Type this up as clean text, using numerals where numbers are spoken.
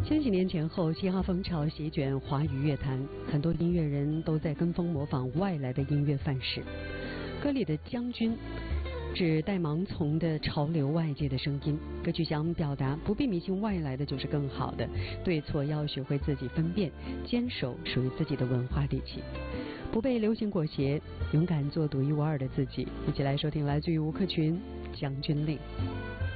千禧年前后，嘻哈风潮席卷华语乐坛，很多音乐人都在跟风模仿外来的音乐范式。歌里的将军指带盲从的潮流外界的声音，歌曲想表达不必迷信外来的就是更好的，对错要学会自己分辨，坚守属于自己的文化底气，不被流行裹挟，勇敢做独一无二的自己。一起来收听来自于吴克群《将军令》。